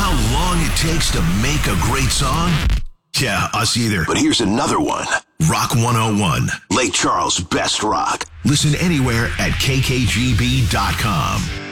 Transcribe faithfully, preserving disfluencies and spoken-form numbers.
how long it takes to make a great song? Yeah, us either. But here's another one. Rock one oh one. Lake Charles' best rock. Listen anywhere at K K G B dot com.